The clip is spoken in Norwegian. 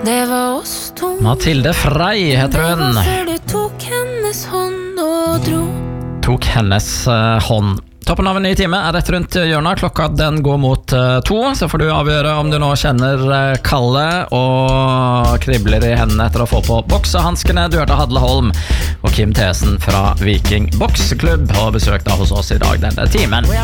Det var oss to. Mathilde Frey heter Det var hun. før du tok hennes hånd og dro. Tok hennes hånd. Toppen av en ny time rett rundt hjørnet. Klokka den går mot 2, så får du avgjøre om du nå kjenner kallet og kribler i hendene etter å få på boksehanskene. Du hørte Hadle Holm og Kim Thesen fra Viking Bokseklubb og besøkt av hos oss i dag denne timen.